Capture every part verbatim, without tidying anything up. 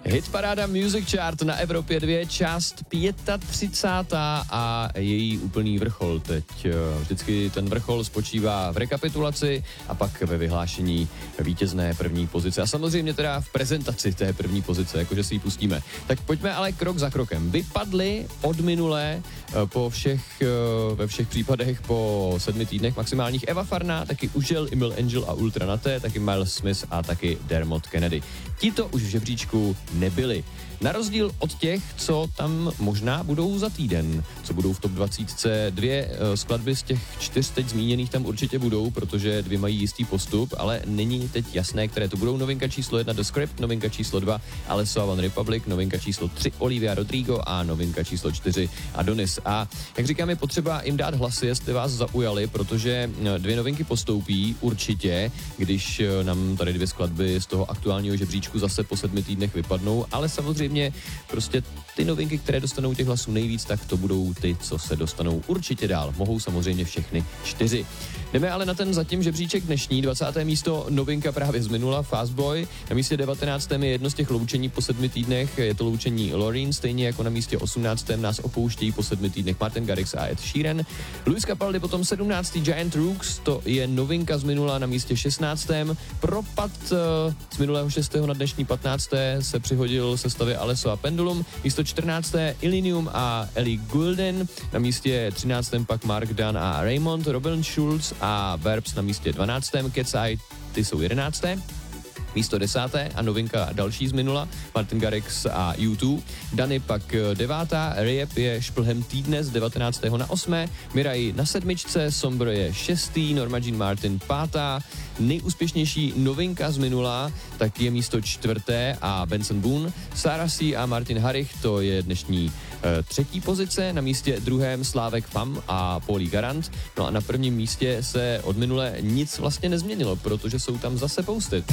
Hitparáda Music Chart na Evropě dva, část třicátá pátá a její úplný vrchol teď. Vždycky ten vrchol spočívá v rekapitulaci a pak ve vyhlášení vítězné první pozice. A samozřejmě teda v prezentaci té první pozice, jakože si ji pustíme. Tak pojďme ale krok za krokem. Vypadly od minulé po všech, ve všech případech po sedmi týdnech maximálních Eva Farná, taky Užel, Emil Angel a Ultra Naté, taky Miles Smith a taky Dermot Kennedy. Tito už v žebříčku nebyli. Na rozdíl od těch, co tam možná budou za týden, co budou v top dvacet. Dvě skladby z těch čtyř teď zmíněných tam určitě budou, protože dvě mají jistý postup, ale není teď jasné, které to budou. Novinka číslo jedna The Script, novinka číslo dva Alesso a One Republic, novinka číslo tři Olivia Rodrigo a novinka číslo čtyři Adonis. A jak říkám, je potřeba jim dát hlasy, jestli vás zaujali, protože dvě novinky postoupí určitě, když nám tady dvě skladby z toho aktuálního žebříčku zase po sedmi týdnech vypadnou, ale samozřejmě prostě ty novinky, které dostanou těch hlasů nejvíc, tak to budou ty, co se dostanou určitě dál. Mohou samozřejmě všechny čtyři. Jdeme ale na ten zatím žebříček dnešní. dvacáté místo novinka právě z minula, Fastboy. Na místě devatenáctém je jedno z těch loučení po sedmi týdnech. Je to loučení Loreen, stejně jako na místě osmnáctém nás opouštějí po sedmi týdnech Martin Garrix a Ed Sheeran. Luis Capaldi potom sedmnáctý Giant Rooks, to je novinka z minula na místě šestnáctém Propad uh, z minulého šestého na dnešní patnácté se přihodil sestavě Alesso a Pendulum. Místo čtrnácté Illenium a Ellie Goulding. Na místě třináctém pak Mark Dunn a Raymond, Robin Schulz a Verbs na místě dvanáctém Cat's Eye, ty jsou jedenácté Místo desáté a novinka další z minula, Martin Garrix a U dva. Dany pak devátá, Riep je šplhem týdne z devatenáctého na osmé Mirai na sedmičce, Sombr je šestý, Norma Jean Martin pátá. Nejúspěšnější novinka z minula, tak je místo čtvrté a Benson Boone. Sarah C. a Martin Harich, to je dnešní e, třetí pozice, na místě druhém Slávek Fam a Paulí Garant. No a na prvním místě se od minule nic vlastně nezměnilo, protože jsou tam zase Posted.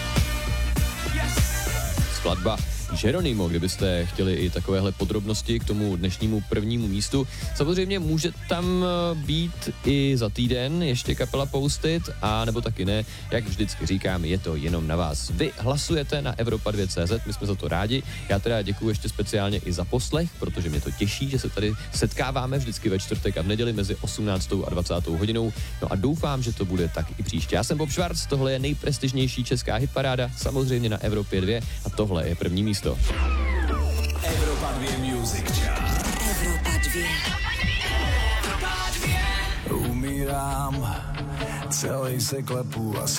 Skladba Geronimo, kdybyste chtěli i takovéhle podrobnosti k tomu dnešnímu prvnímu místu. Samozřejmě může tam být i za týden ještě kapela Posted, a nebo taky ne. Jak vždycky říkám, je to jenom na vás. Vy hlasujete na Evropa dva tečka cé zet, my jsme za to rádi. Já teda děkuji ještě speciálně i za poslech, protože mě to těší, že se tady setkáváme vždycky ve čtvrtek a v neděli mezi osmnáctou a dvacátou hodinou. No a doufám, že to bude tak i příště. Já jsem Bob Schwarz, tohle je nejprestižnější česká hitparáda, samozřejmě na Evropě dva a tohle je první místo. Evropa dva Music Chart. Evropa dva. Umírám, celý se klepu a